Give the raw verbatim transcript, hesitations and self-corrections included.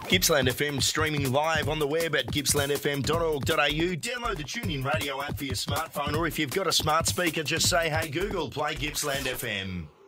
Gippsland F M streaming live on the web at gippsland f m dot org dot a u. Download the TuneIn Radio app for your smartphone, or if you've got a smart speaker, just say, hey Google, play Gippsland F M.